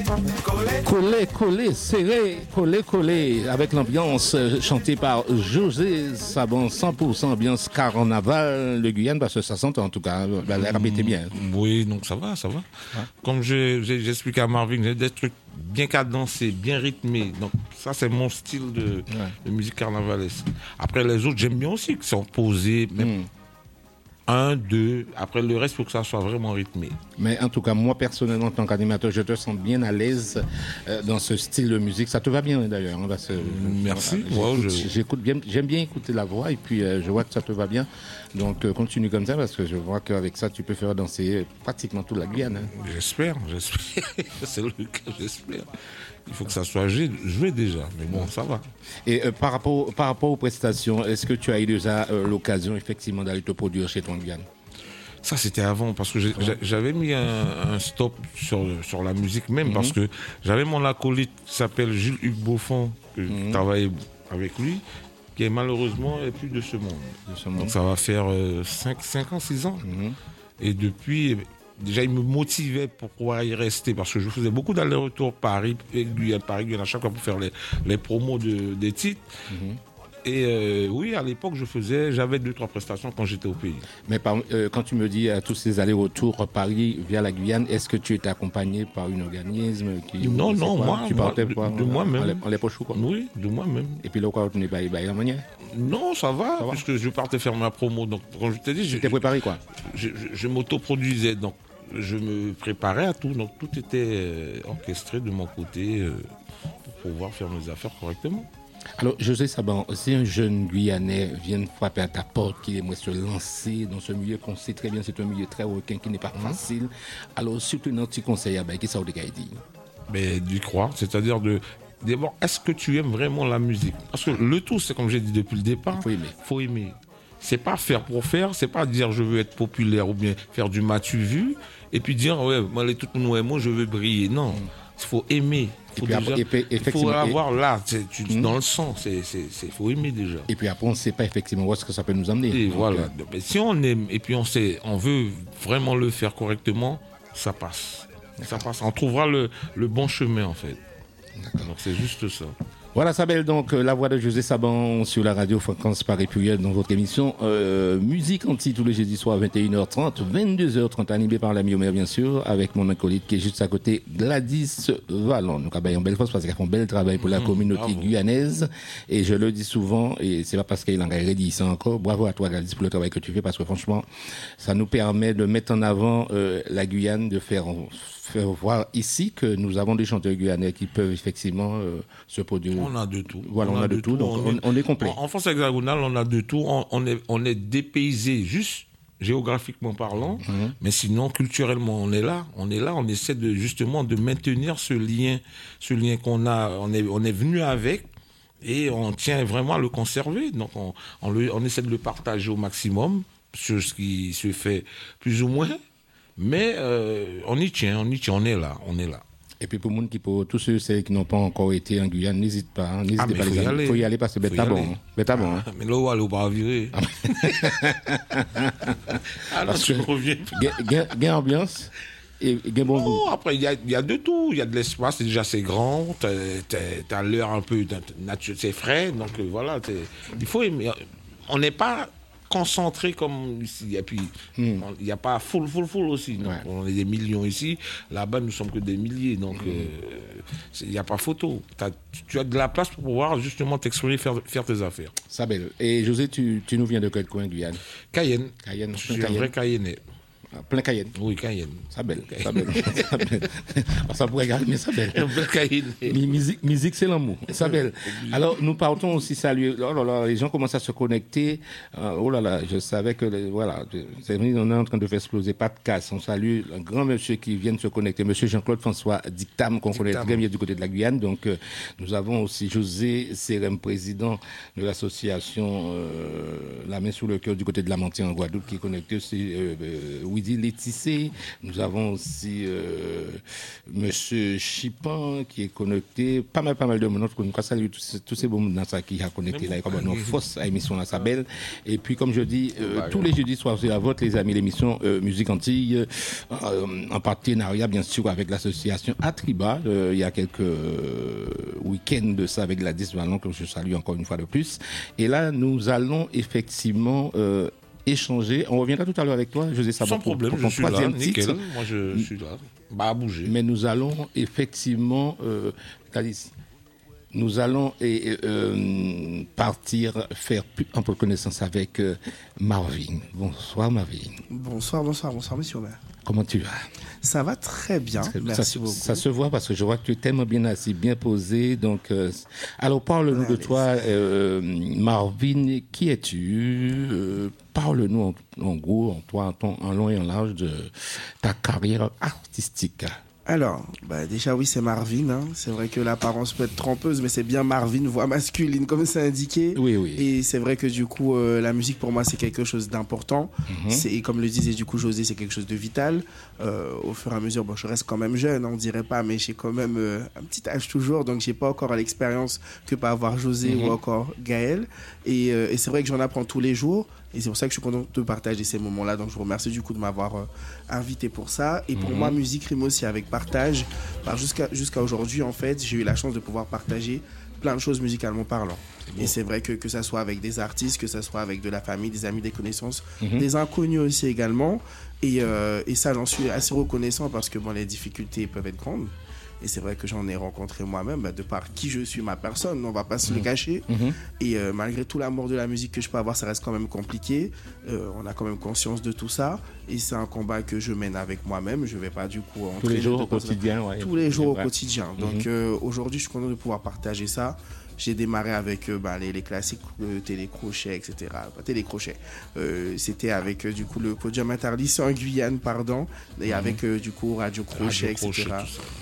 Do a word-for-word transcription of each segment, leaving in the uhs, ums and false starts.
Collé, collé, serré, collé, collé, avec l'ambiance euh, chantée par José Sabon, cent pour cent ambiance carnaval de Guyane, parce que ça s'entend en tout cas, la rap était bien. Oui, donc ça va, ça va. Ouais. Comme j'ai, j'ai, j'expliqué à Marvin, j'ai des trucs bien cadencés, bien rythmés, donc ça c'est mon style de, ouais. de musique carnavalesque. Après les autres, j'aime bien aussi qui sont posés, même... Mm. Un, deux, après le reste, il faut que ça soit vraiment rythmé. Mais en tout cas, moi personnellement, en tant qu'animateur, je te sens bien à l'aise euh, dans ce style de musique. Ça te va bien d'ailleurs. Hein, parce que, Merci. Voilà, wow, j'écoute, je... j'écoute bien, j'aime bien écouter la voix et puis euh, je vois que ça te va bien. Donc euh, continue comme ça parce que je vois qu'avec ça, tu peux faire danser pratiquement toute la Guyane. Hein. J'espère, j'espère. C'est le cas, j'espère. Il faut que ça soit joué déjà, mais bon, ça va. Et euh, par, rapport, par rapport aux prestations, est-ce que tu as eu déjà euh, l'occasion effectivement d'aller te produire chez toi en Guyane? Ça, c'était avant, parce que j'avais mis un, un stop sur, sur la musique même, mm-hmm. parce que j'avais mon acolyte qui s'appelle Jules-Hugues Beaufond, que mm-hmm. je travaillais avec lui, qui est malheureusement plus de ce monde. De ce monde. Donc ça va faire euh, cinq ans, six ans. Mm-hmm. Et depuis... Déjà, il me motivait pour pouvoir y rester parce que je faisais beaucoup d'allers-retours Paris, Guyane, Paris, Guyane à chaque fois pour faire les, les promos de, des titres. Mm-hmm. Et euh, oui, à l'époque, je faisais, j'avais deux, trois prestations quand j'étais au pays. Mais par, euh, quand tu me dis à tous ces allers-retours Paris via la Guyane, est-ce que tu étais accompagné par un organisme qui... Non, non, moi, tu moi, partais de, quoi, de moi-même. En les poches quoi? Oui, de moi-même. Et puis là, quoi, tu n'es pas en manière? Non, ça va, ça va, puisque je partais faire ma promo. Donc, quand je t'ai dit... Tu t'es préparé quoi? Je, je, je m'autoproduisais, donc je me préparais à tout. Donc, tout était euh, orchestré de mon côté euh, pour pouvoir faire mes affaires correctement. Alors, José Sabon, si un jeune Guyanais vient frapper à ta porte, qu'il aimerait se lancer dans ce milieu qu'on sait très bien, c'est un milieu très requin qui n'est pas mmh. facile, alors surtout un petit conseil, qu'est-ce que ça vous dit? Mais d'y croire, c'est-à-dire de... D'abord, est-ce que tu aimes vraiment la musique? Parce que le tout, c'est comme j'ai dit depuis le départ, il faut aimer. faut aimer. C'est pas faire pour faire, c'est pas dire je veux être populaire ou bien faire du m'as-tu vu et puis dire ouais, moi les tout nous moi je veux briller. Non, il mmh. faut aimer. Faut et puis déjà, après, il faut avoir là, tu, mmh. dans le sang, c'est, c'est, c'est, faut aimer déjà. Et puis après, on ne sait pas effectivement où est-ce que ça peut nous emmener. Et donc, voilà. Euh... Mais si on aime et puis on sait, on veut vraiment le faire correctement, ça passe. Ça passe. On trouvera le, le bon chemin en fait. D'accord. Donc c'est juste ça. Voilà, ça s'appelle donc euh, la voix de José Sabon sur la radio Fréquence Paris Pluriel dans votre émission euh, Musique Anti tous les jeudis soirs à vingt et une heures trente, vingt-deux heures trente animé par l'ami Omer bien sûr avec mon acolyte qui est juste à côté, Gladys Vallon. Donc, en belle force parce qu'elle fait un bel travail pour la mmh, communauté bravo. Guyanaise et je le dis souvent et c'est pas parce qu'il en a dit ça encore. Bravo à toi Gladys pour le travail que tu fais parce que franchement ça nous permet de mettre en avant euh, la Guyane, de faire faire voir ici que nous avons des chanteurs guyanais qui peuvent effectivement euh, se produire. On a de tout. Voilà, on, on a, a de, de tout, tout, donc on est, on est complet. En, en France hexagonale, on a de tout. On, on, est, on est dépaysé, juste géographiquement parlant, mmh. mais sinon, culturellement, on est là. On est là, on essaie de, justement de maintenir ce lien, ce lien qu'on a, on est, on est venu avec, et on tient vraiment à le conserver. Donc, on, on, le, on essaie de le partager au maximum, sur ce qui se fait plus ou moins. Mais euh, on y tient, on y tient, on est là, on est là. Et puis pour, monde qui, pour tous ceux, ceux qui n'ont pas encore été en Guyane, n'hésite pas, hein, n'hésitez ah, pas les amis. Il faut y aller parce que c'est bête bon. Bête bon. Hein. Mais là, on va aller au bar virer. Alors tu reviens. Il y a ambiance. Et, et bon oh, après, il y a, y a de tout. Il y a de l'espace, déjà c'est grand. Tu as l'air un peu naturel, c'est frais. Donc euh, voilà, il faut aimer. On n'est pas concentré comme ici. Et puis, il mm. n'y a pas full, full, full aussi. Donc, ouais. On est des millions ici. Là-bas, nous sommes que des milliers. Donc, il mm. n'y euh, a pas photo. T'as, tu as de la place pour pouvoir justement t'exprimer, faire, faire tes affaires. Ça belle. Et José, tu, tu nous viens de quel coin, Guyane? Cayenne. Cayenne. Je suis un vrai Cayennais. Plein Cayenne. Oui, Cayenne. Ça belle. Ça belle. Ça belle. Ça pourrait garder, mais ça belle. Un vrai Cayenne. Musique, musique, c'est l'amour. Ça belle. Alors, nous partons aussi saluer. Oh là là, les gens commencent à se connecter. Euh, oh là là, je savais que, les, voilà, c'est venu, on est en train de faire exploser. Pas de casse. On salue un grand monsieur qui vient de se connecter. Monsieur Jean-Claude François Dictam, qu'on connaît très bien du côté de la Guyane. Donc, euh, nous avons aussi José Sérem, président de l'association euh, La Main sous le cœur du côté de la Montée en Guadeloupe, qui est connecté aussi. Euh, euh, Willy Létissé. Nous avons aussi euh, Monsieur Chipan qui est connecté. Pas mal, pas mal de monde. Nous saluons tous, tous ces bons monde qui a connecté là, comme une fausse émission là, ça belle. Et puis, comme je dis, euh, tous les jeudis soirs, c'est la vôtre, les amis, l'émission euh, Musique Antilles, euh, en partenariat, bien sûr, avec l'association Atriba. Euh, il y a quelques euh, week-ends de ça avec Gladys Vallon, que je salue encore une fois de plus. Et là, nous allons effectivement euh, échanger. On reviendra tout à l'heure avec toi, José Sabon. Sans problème, pour, pour pour je suis là, nickel. Titre. Moi, je, je suis là. Bah, à bouger. Mais nous allons effectivement, euh, Gladys, nous allons et, euh, partir faire un peu de connaissance avec euh, Marvin. Bonsoir Marvin. Bonsoir, bonsoir, bonsoir monsieur. Comment tu vas? Ça va très bien, très, merci ça, beaucoup. Ça se voit parce que je vois que tu es tellement bien assis, bien posé. Donc, euh, alors parle-nous ouais, de toi, euh, Marvin. Qui es-tu? euh, Parle-nous en, en gros, en toi, en, en long et en large de ta carrière artistique. Alors, bah déjà oui, c'est Marvin. Hein. C'est vrai que l'apparence peut être trompeuse, mais c'est bien Marvin, voix masculine, comme c'est indiqué. Oui, oui. Et c'est vrai que du coup, euh, la musique pour moi, c'est quelque chose d'important. Mm-hmm. C'est, et comme le disait du coup José, c'est quelque chose de vital. Euh, au fur et à mesure, bon, je reste quand même jeune, on dirait pas, mais j'ai quand même euh, un petit âge toujours, donc j'ai pas encore l'expérience que peut avoir José mm-hmm. ou encore Gaël. Et, euh, et c'est vrai que j'en apprends tous les jours. Et c'est pour ça que je suis content de partager ces moments-là. Donc, je vous remercie du coup de m'avoir euh, invité pour ça. Et pour mmh. moi, musique rime aussi avec partage. Bah, jusqu'à, jusqu'à aujourd'hui, en fait, j'ai eu la chance de pouvoir partager plein de choses musicalement parlant. C'est et c'est vrai que que ça soit avec des artistes, que ça soit avec de la famille, des amis, des connaissances, mmh. des inconnus aussi également. Et, euh, et ça, j'en suis assez reconnaissant parce que bon, les difficultés peuvent être grandes. Et c'est vrai que j'en ai rencontré moi-même, bah, de par qui je suis, ma personne, on ne va pas se mmh. le cacher. Mmh. Et euh, malgré tout l'amour de la musique que je peux avoir, ça reste quand même compliqué. Euh, on a quand même conscience de tout ça. Et c'est un combat que je mène avec moi-même. Je ne vais pas du coup... Tous les jours au quotidien. Ouais, tous les jours au quotidien. Donc mmh. euh, aujourd'hui, je suis content de pouvoir partager ça. J'ai démarré avec euh, bah, les, les classiques euh, télécrochet, et cetera. Pas télécrochet. Euh, c'était avec euh, du coup le podium interlycée en Guyane, pardon. Et mmh. avec euh, du coup Radio Crochet, Radio et cetera.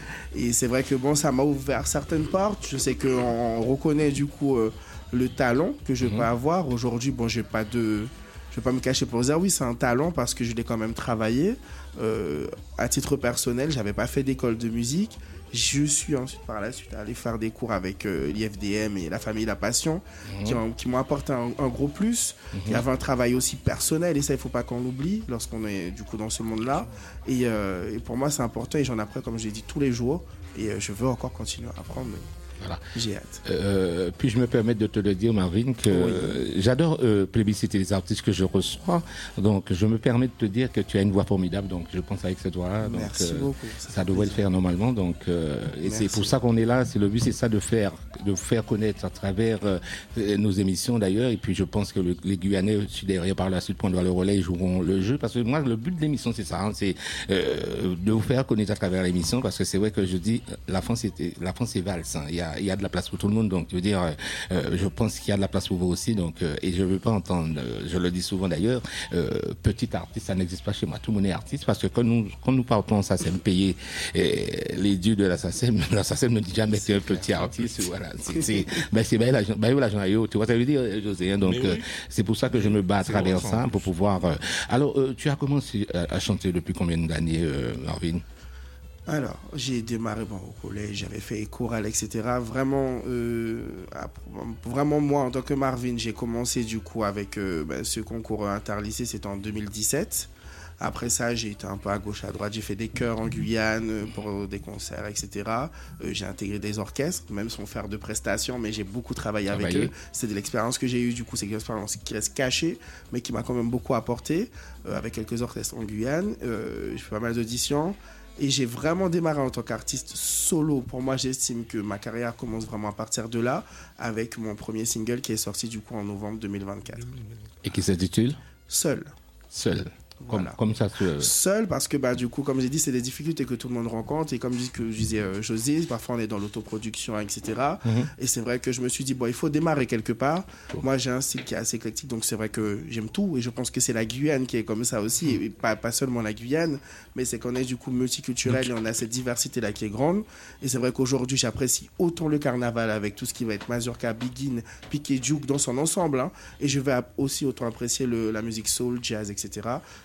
Et c'est vrai que bon, ça m'a ouvert certaines portes. Je sais qu'on reconnaît du coup euh, le talent que je mmh. peux avoir. Aujourd'hui, bon, j'ai pas de... Je vais pas me cacher pour dire oui, c'est un talent parce que je l'ai quand même travaillé. Euh, à titre personnel, j'avais pas fait d'école de musique. Je suis ensuite par la suite allé faire des cours avec euh, l'I F D M et la famille La Passion mmh. qui, ont, qui m'ont apporté un, un gros plus. Mmh. Il y avait un travail aussi personnel et ça, il ne faut pas qu'on l'oublie lorsqu'on est du coup dans ce monde-là. Et, euh, et pour moi, c'est important et j'en apprends, comme je l'ai dit, tous les jours. Et euh, je veux encore continuer à apprendre. Voilà. J'ai hâte. Euh, puis je me permets de te le dire, Marvin, que oui. j'adore euh, plébisciter les artistes que je reçois. Donc je me permets de te dire que tu as une voix formidable. Donc je pense avec cette voix-là. Donc, Merci euh, beaucoup. Ça, ça devrait le faire normalement. Donc euh, et Merci. C'est pour ça qu'on est là. C'est le but, c'est ça de faire, de faire connaître à travers euh, nos émissions d'ailleurs. Et puis je pense que le, les Guyanais aussi derrière par la suite prendront le relais et joueront le jeu. Parce que moi, le but de l'émission, c'est ça, hein, c'est euh, de vous faire connaître à travers l'émission. Parce que c'est vrai que je dis, la France, était, la France est valse. Hein. Il y a il y a de la place pour tout le monde, donc je veux dire, euh, je pense qu'il y a de la place pour vous aussi, donc euh, et je veux pas entendre, euh, je le dis souvent d'ailleurs, euh, petit artiste, ça n'existe pas chez moi. Tout le monde est artiste parce que quand nous quand nous partons en S A C E M payer eh, les dieux de la S A C E M, la S A C E M ne dit jamais que tu es un petit artiste, voilà. C'est c'est ben c'est ben l'argent, ben l'argent ailleurs, tu vois ça veut dire, José, hein, donc oui, oui. Euh, c'est pour ça que je me bats à travers ça pour pouvoir. Euh, alors, euh, tu as commencé à, à chanter depuis combien d'années, euh, Marvin? Alors, j'ai démarré bon, au collège, j'avais fait chorale, et cetera. Vraiment, euh, vraiment moi, en tant que Marvin, j'ai commencé du coup avec euh, ben, ce concours interlycée, c'était en deux mille dix-sept. Après ça, j'ai été un peu à gauche, à droite. J'ai fait des chœurs en Guyane pour des concerts, et cetera. Euh, j'ai intégré des orchestres, même sans faire de prestations, mais j'ai beaucoup travaillé avec Travailler. eux. C'est de l'expérience que j'ai eue, du coup, c'est une expérience qui reste cachée, mais qui m'a quand même beaucoup apporté, euh, avec quelques orchestres en Guyane. Euh, j'ai fait pas mal d'auditions. Et j'ai vraiment démarré en tant qu'artiste solo. Pour moi, j'estime que ma carrière commence vraiment à partir de là, avec mon premier single qui est sorti du coup en novembre deux mille vingt-quatre. Et qui s'intitule Seul. Seul. Comme, voilà. comme ça se... Seul parce que bah, du coup, comme j'ai dit, c'est des difficultés que tout le monde rencontre. Et comme je, que je disais euh, José, parfois on est dans l'autoproduction, et cetera. Mm-hmm. Et c'est vrai que je me suis dit, bon, il faut démarrer quelque part. Cool. Moi, j'ai un style qui est assez éclectique, donc c'est vrai que j'aime tout. Et je pense que c'est la Guyane qui est comme ça aussi. Mm-hmm. Et pas, pas seulement la Guyane, mais c'est qu'on est du coup multiculturel mm-hmm. et on a cette diversité-là qui est grande. Et c'est vrai qu'aujourd'hui, j'apprécie autant le carnaval avec tout ce qui va être mazurka, biguine, piqué, juke dans son ensemble. Hein. Et je vais aussi autant apprécier le, la musique soul, jazz, et cetera.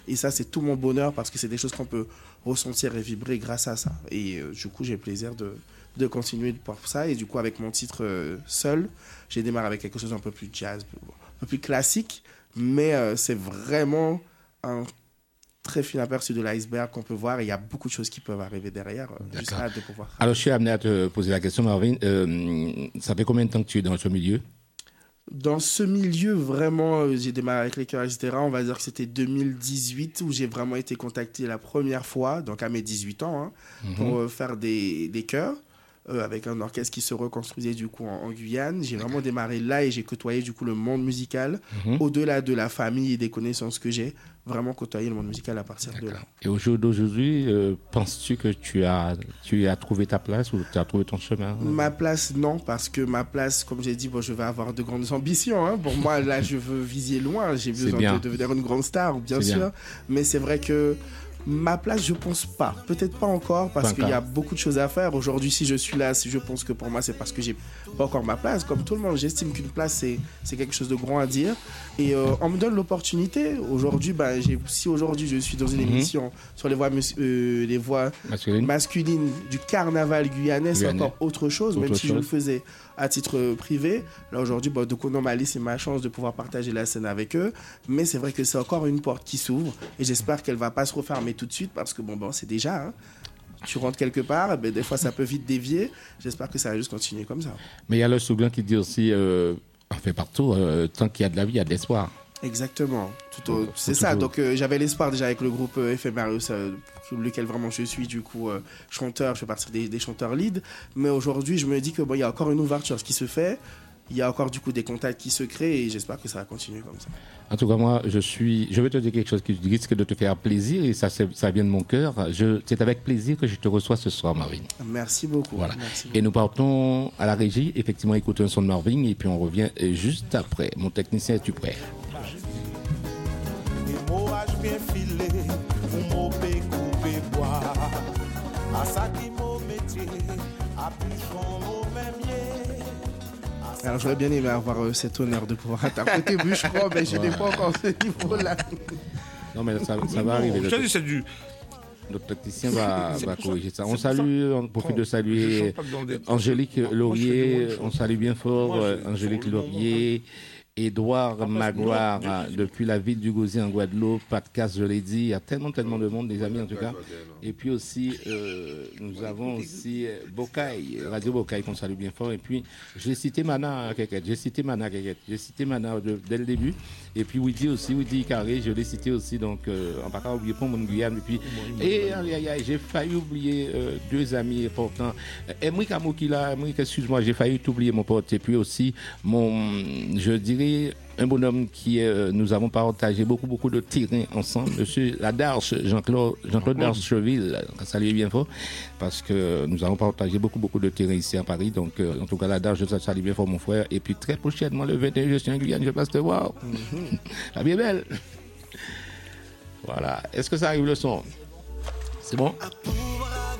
Et ça, c'est tout mon bonheur parce que c'est des choses qu'on peut ressentir et vibrer grâce à ça. Et euh, du coup, j'ai plaisir de, de continuer pour ça. Et du coup, avec mon titre euh, seul, j'ai démarré avec quelque chose un peu plus jazz, un peu plus classique. Mais euh, c'est vraiment un très fin aperçu de l'iceberg qu'on peut voir. Et il y a beaucoup de choses qui peuvent arriver derrière. Euh, juste hâte de pouvoir. Alors, je suis amené à te poser la question, Marvin. Euh, ça fait combien de temps que tu es dans ce milieu? Dans ce milieu, vraiment, euh, j'ai démarré avec les chœurs, et cetera. On va dire que c'était deux mille dix-huit où j'ai vraiment été contacté la première fois, donc à mes dix-huit ans, hein, mm-hmm. pour euh, faire des, des chœurs. Euh, avec un orchestre qui se reconstruisait du coup en, en Guyane. J'ai vraiment démarré là et j'ai côtoyé du coup le monde musical, mm-hmm. au-delà de la famille et des connaissances que j'ai, vraiment côtoyé le monde musical à partir D'accord. de là. Et au jour d'aujourd'hui, euh, penses-tu que tu as, tu as trouvé ta place ou tu as trouvé ton chemin? Ma place, non, parce que ma place, comme j'ai dit, bon, je vais avoir de grandes ambitions. Hein. Pour moi, là, je veux viser loin. J'ai besoin de devenir une grande star, bien c'est sûr. Bien. Mais c'est vrai que ma place, je pense pas. Peut-être pas encore, parce qu'il y a beaucoup de choses à faire. Aujourd'hui, si je suis là, si je pense que pour moi, c'est parce que j'ai pas encore ma place. Comme tout le monde, j'estime qu'une place, c'est, c'est quelque chose de grand à dire. Et euh, on me donne l'opportunité. Aujourd'hui, ben, j'ai, si aujourd'hui, je suis dans une mm-hmm. émission sur les voix, euh, les voix Masculine. masculines du carnaval guyanais, c'est Guyanais. Encore autre chose, autre même si chose. Je le faisais à titre privé. Là, aujourd'hui, bon, donc, on m'a laissé ma chance de pouvoir partager la scène avec eux. Mais c'est vrai que c'est encore une porte qui s'ouvre. Et j'espère qu'elle va pas se refermer tout de suite parce que, bon, bon c'est déjà... Hein, tu rentres quelque part, ben, des fois, ça peut vite dévier. J'espère que ça va juste continuer comme ça. Mais il y a le slogan qui dit aussi, euh, enfin partout, euh, tant qu'il y a de la vie, il y a de l'espoir. Exactement. Tout au... C'est ça. Toujours. Donc, euh, j'avais l'espoir déjà avec le groupe euh, Ephémérios, euh, lequel vraiment je suis, du coup, euh, chanteur. Je fais partie des, des chanteurs lead. Mais aujourd'hui, je me dis qu'il bon, y a encore une ouverture qui se fait. Il y a encore, du coup, des contacts qui se créent et j'espère que ça va continuer comme ça. En tout cas, moi, je suis... Je vais te dire quelque chose qui risque de te faire plaisir et ça, ça vient de mon cœur. Je... C'est avec plaisir que je te reçois ce soir, Marvin. Merci beaucoup. Voilà. Merci beaucoup. Et nous partons à la régie, effectivement, écouter un son de Marvin et puis on revient juste après. Mon technicien, es-tu prêt? Alors j'aurais bien aimé avoir euh, cet honneur de pouvoir interpréter Bûcheron, mais je ouais. n'ai pas encore ce niveau-là. Non mais ça, ça va arriver. Je te dis, c'est du... Notre technicien va, va corriger ça. On salue, on profite de saluer Angélique Laurier, on salue bien fort Angélique Laurier, Édouard Magloire, depuis la ville du Gosier en Guadeloupe, Patcas, je l'ai dit, il y a tellement, tellement de monde, des amis en tout cas. Et puis aussi, euh, nous avons aussi Bocaille, Radio Bocaille qu'on salue bien fort. Et puis, j'ai cité Mana Keket, j'ai cité Mana Keket, j'ai cité Mana de, dès le début. Et puis, Widi aussi, Widi Carré, je l'ai cité aussi, donc, euh, en pas oublier pour mon Guyane. Et puis, et aïe, aïe, aïe, j'ai failli oublier euh, deux amis importants. Emric Amoukila, Emric, excuse-moi, j'ai failli t'oublier, mon pote. Et puis aussi, mon, je dirais, un bonhomme qui euh, nous avons partagé beaucoup beaucoup de terrain ensemble, monsieur Ladarche, Jean-Claude Jean-Claude Darcheville, salut bien fort, parce que nous avons partagé beaucoup beaucoup de terrain ici à Paris, donc euh, en tout cas Ladarche, je salue bien fort mon frère, et puis très prochainement le vingt et un je suis en Guyane, je passe te voir. Mm-hmm. La vie est belle. Voilà, est-ce que ça arrive le son? C'est bon?